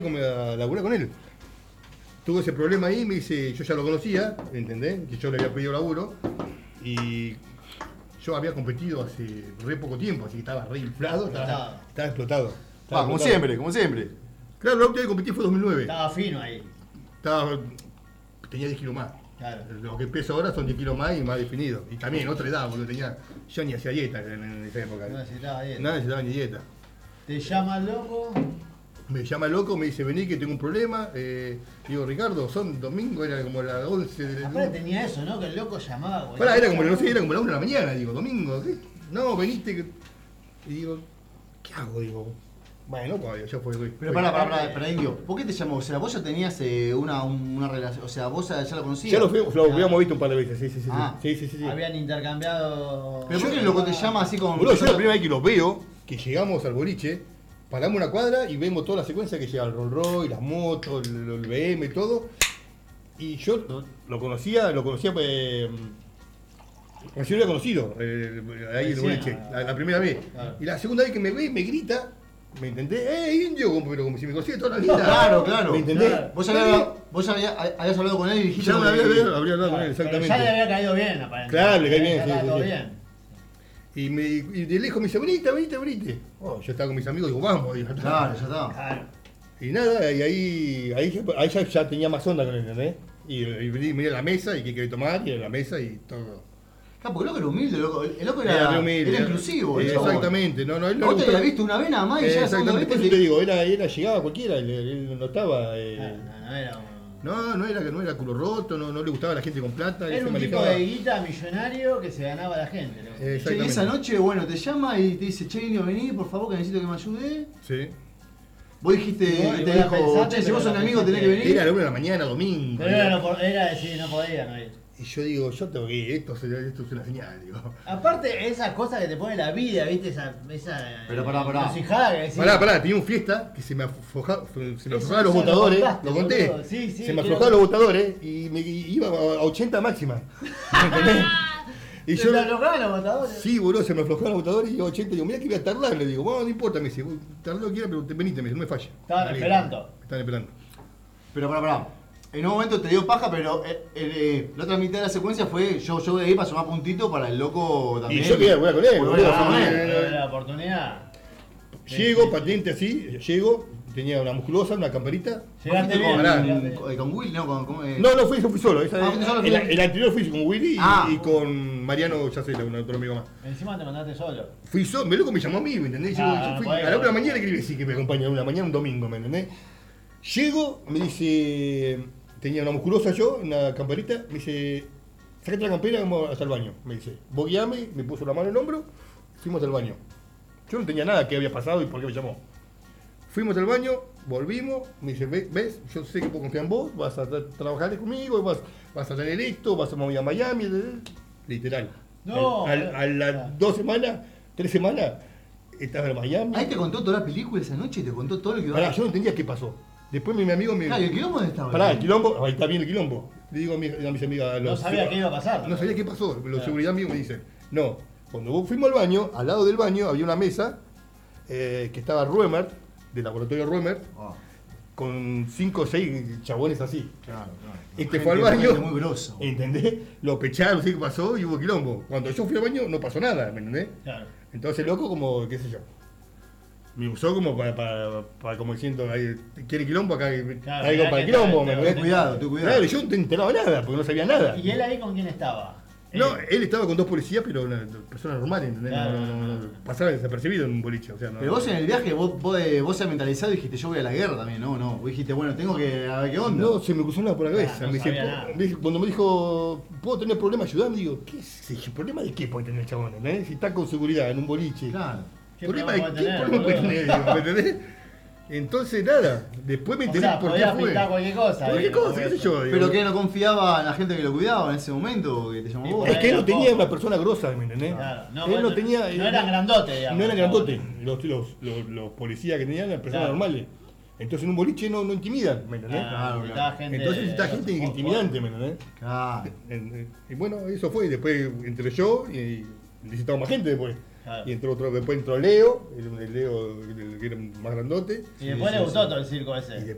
a laburar con él. Tuvo ese problema ahí, me dice, yo ya lo conocía, ¿entendés? Que yo le había pedido laburo y yo había competido hace re poco tiempo, así que estaba re inflado, estaba explotado. Como siempre, como siempre. Claro, la última vez que competí fue 2009. Estaba fino ahí. Tenía 10 kilos más. Claro. Lo que peso ahora son 10 kilos más y más definido. Y también otra edad, porque yo ni hacía dieta en esa época. No necesitaba dieta. No necesitaba ni dieta. Te llama el loco. Me llama el loco, me dice, vení que tengo un problema. Digo, Ricardo, son domingo, era como las 11 de la Aparte tenía eso, ¿no? Que el loco llamaba. Pará, era como, no sé, era como la 1 de la mañana, digo, domingo, ¿qué? No, veniste que... Y digo, ¿qué hago? Digo, bueno, pues ya fue. Pero pará, Indio, ¿por qué te llamó? O sea, vos ya tenías una relación, o sea, vos ya lo conocías. Ya lo habíamos visto un par de veces, sí. Ah. Sí. Habían intercambiado. Pero ¿por qué el loco te llama así con...? Boludo, yo la primera vez que los veo, que llegamos al boliche, paramos una cuadra y vemos toda la secuencia que llega el Rolls Royce, las motos, el BM y todo. Y yo lo conocía, recién lo había conocido, ahí en el boliche, la primera vez. Claro. Y la segunda vez que me ve, me grita, me intenté, Indio, pero como si me conocía toda la vida. Claro. ¿Me entendés? Claro. Vos habías hablado con él y dijiste... Ya una vez habría hablado con él, Pero exactamente. ya le había caído bien, aparentemente. Claro, le caí bien, Ya sí, estaba todo sí. bien. Y de lejos me dice, venite. Oh, yo estaba con mis amigos y digo, vamos. Digo, Claro, ya está. Claro. Y nada, y ahí ya tenía más onda con él, ¿entendés? Y miré la mesa y qué quería tomar, y en la mesa y todo. Claro, porque el loco era humilde, el loco Era era humilde, inclusivo. El chabón. exactamente, no, él no Vos le te gustaba. habías visto una vez nada más y ya la segunda Exactamente, vez por eso te digo, llegaba a cualquiera, él no estaba. No era un. No era culo roto, no le gustaba a la gente con plata. él Era se un tipo manejaba. de guita millonario que se ganaba a la gente. ¿No? Che, y Exactamente. esa noche, bueno, te llama y te dice, che, Indio, vení, por favor, que necesito que me ayude. Sí. Vos dijiste, Igual te dijo, pensaste, che, si pero vos sos lo mi amigo tenés que pensaste. venir. Era la 1 de la mañana, domingo. Pero era decir, no podía no ir. Y yo digo, yo tengo que ir, esto es una señal, digo. Aparte, esas cosas que te pone la vida, ¿viste? Esa Pero pará. encrucijada que decís. Pará, tenía un fiesta que se me aflojaban los Eso botadores, contaste, lo conté. boludo. Sí, se me creo aflojaban los botadores y me iba a 80 máxima. ¿Entendés? Y ¿Se te aflojaban los botadores? sí, boludo, se me aflojaban los botadores y iba a 80 y digo, mira que voy a tardar, le digo, bueno, no importa, me dice, tardar lo que quiera, pero venite, me dice, no me falla. Estaban esperando. Estaban esperando. Pero pará. En un momento te dio paja, pero la otra mitad de la secuencia fue yo de ahí para sumar puntito para el loco también. Y yo quería jugar con él, Bueno, boludo. con él. Pero la oportunidad. Llego, patente así, tenía una musculosa, una camperita. Llegaste bien. Pará. Con Will, no, No, fui solo. fuiste solo, El anterior fui con Willy Ah. y con Mariano, ya sé, otro amigo más. Encima te mandaste solo. Fui solo, me loco me llamó a mí, ¿me entendés? Yo Ah, fui, podés, a la 1 de la podés. mañana le quería decir que me acompañe a la 1 de la mañana, un domingo, ¿me entendés? Llego, me dice, tenía una musculosa yo, una camperita, me dice, sacate la campera, vamos hasta el baño. Me dice, vos guiame, me puso la mano en el hombro, fuimos al baño. Yo no tenía nada que había pasado y por qué me llamó. Fuimos al baño, volvimos, me dice, ¿ves? Yo sé que puedo confiar en vos, vas a trabajar conmigo, vas a tener esto, vas a mover a Miami, literal. No, A las 2 semanas, 3 semanas, estaba en Miami. Ahí te contó toda la película esa noche, te contó todo lo que iba a Pará, yo no entendía qué pasó. Después mi amigo me... Claro, ¿y el quilombo dónde estaba? Pará, el quilombo, ahí está bien el quilombo. Le digo a mis amigas... No sabía qué iba a pasar. No sabía qué pasó. Los Claro. seguridad míos me dicen, no, cuando fuimos al baño, al lado del baño había una mesa que estaba Ruemer, del laboratorio Ruemer, Ah, con 5 o 6 chabones así. claro. Este fue al baño, Gente muy grosso. ¿entendés? Lo pecharon, no sé qué pasó y hubo quilombo. Cuando yo fui al baño no pasó nada, ¿me entendés? Claro. Entonces loco como, qué sé yo. Me usó como para como diciendo, ¿quiere quilombo? Acá hay Claro, algo mirá para el que quilombo, te- ¿me te- entendés? Ten cuidado, ten cuidado. Claro, yo no te enteraba nada, porque no sabía nada. ¿Y él ahí con quién estaba? No, él estaba con 2 policías, pero una persona normal, ¿entendés? Claro. No, pasaba desapercibido en un boliche, o sea, no. Pero vos en el viaje, vos se mentalizado y dijiste, yo voy a la guerra también, ¿no? Vos dijiste, bueno, tengo que a ver qué onda. No, se me cruzó nada por la cabeza. no me dice, sabía nada. cuando me dijo, ¿puedo tener problemas? Ayudame. Digo, ¿qué es ese? ¿Problema de qué puede tener el chabón? ¿Entendés? Si está con seguridad en un boliche. Claro. ¿Qué ¿Problema de problema qué puede tener, problema puede boludo? tener? Digo, ¿me entendés? Entonces, nada. Después me O enteré sea, por qué podía fue. pintar cualquier cosa. Cualquier cosa, qué sé yo. digo. Pero que no confiaba en la gente que lo cuidaba en ese momento, que te llamó Y vos. por Es que él no Era tenía poco. una persona grosa, ¿me entendés? Claro, no, Él bueno, no tenía. no eran grandotes, digamos. No eran grandotes. Los policías que tenían eran personas Claro. normales. Entonces en un boliche no intimidan, ¿me entendés? Claro, Claro, necesitaba gente. Entonces necesita gente intimidante, ¿me entendés? Claro. Y bueno, eso fue. Después entré yo y necesitaba más gente después. Claro. Y entró otro, después entró Leo, el Leo que era más grandote. Y después Sí, le sí, gustó sí. todo el circo ese. Y después